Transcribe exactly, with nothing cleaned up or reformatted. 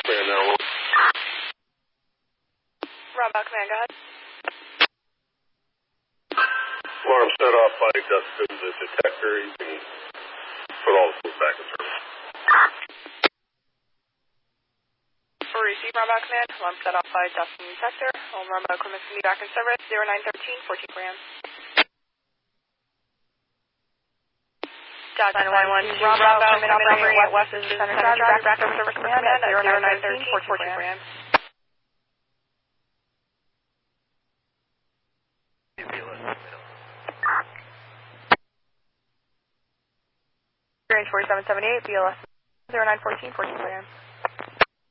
Command now. Rob Command, go ahead. Alarm set off by Dustin, the detector. You can put all the fleet back in service. For receive, Rob Command. Alarm set off by Dustin, detector. All remote equipment can be back in service. zero nine one three, fourteen grams. Dodge nine one two, Rob Command operating at West Center Drive. Back over service command at zero nine one three, fourteen grams. Range forty-seven seventy-eight, B L S zero nine one four, fourteen grams.